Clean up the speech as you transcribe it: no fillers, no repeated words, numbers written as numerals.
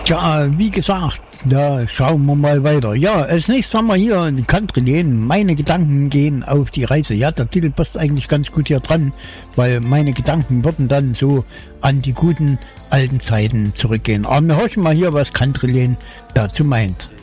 Ja, wie gesagt, da schauen wir mal weiter. Ja, als nächstes haben wir hier die Country-Lane. Meine Gedanken gehen auf die Reise. Ja, der Titel passt eigentlich ganz gut hier dran, weil meine Gedanken würden dann so an die guten alten Zeiten zurückgehen. Aber wir horchen mal hier, was Country-Lane dazu meint.